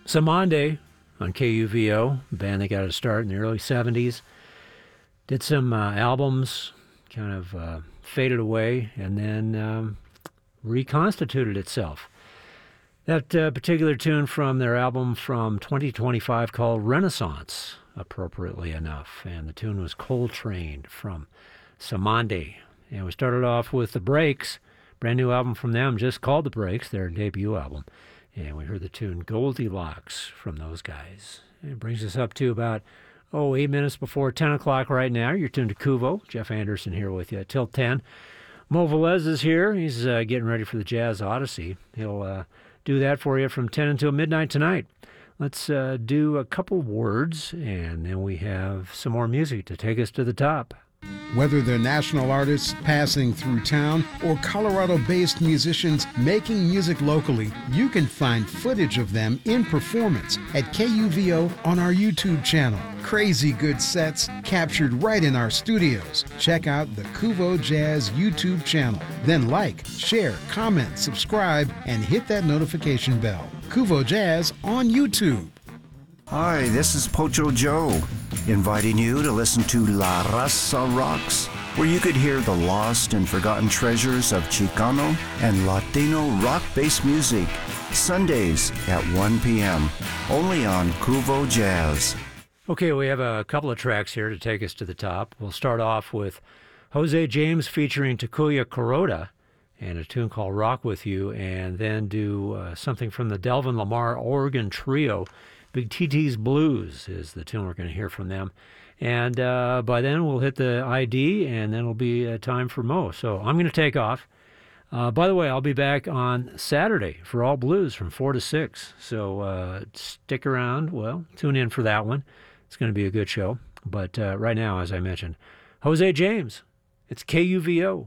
Samande on KUVO, a band that got a start in the early 70s. Did some albums, kind of faded away, and then reconstituted itself. That particular tune from their album from 2025 called Renaissance, appropriately enough. And the tune was Coltrane from Samande. And we started off with The Breaks, brand new album from them, just called The Breaks, their debut album. And we heard the tune Goldilocks from those guys. It brings us up to about, 8 minutes before 10 o'clock right now. You're tuned to Kuvo. Jeff Anderson here with you till 10. Mo Velez is here. He's getting ready for the Jazz Odyssey. He'll do that for you from 10 until midnight tonight. Let's do a couple words, and then we have some more music to take us to the top. Whether they're national artists passing through town or Colorado-based musicians making music locally, you can find footage of them in performance at KUVO on our YouTube channel. Crazy good sets captured right in our studios. Check out the Kuvo Jazz YouTube channel. Then like, share, comment, subscribe, and hit that notification bell. Kuvo Jazz on YouTube. Hi, this is Pocho Joe, inviting you to listen to La Raza Rocks, where you could hear the lost and forgotten treasures of Chicano and Latino rock-based music, Sundays at 1 p.m., only on Kuvo Jazz. Okay, we have a couple of tracks here to take us to the top. We'll start off with Jose James featuring Takuya Kuroda and a tune called Rock With You, and then do something from the Delvin Lamar Organ Trio. Big TT's Blues is the tune we're going to hear from them. And by then we'll hit the ID, and then it'll be time for Mo. So I'm going to take off. By the way, I'll be back on Saturday for All Blues from 4 to 6. So stick around. Well, tune in for that one. It's going to be a good show. But right now, as I mentioned, Jose James. It's KUVO.